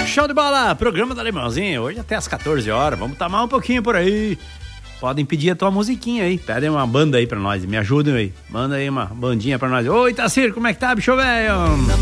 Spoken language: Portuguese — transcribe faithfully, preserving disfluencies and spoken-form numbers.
Show de bola, programa da Limãozinho, hoje até às quatorze horas, vamos tomar um pouquinho por aí. Podem pedir a tua musiquinha aí, pedem uma banda aí pra nós, me ajudem aí, manda aí uma bandinha pra nós. Oi, Tacir, como é que tá, bicho velho?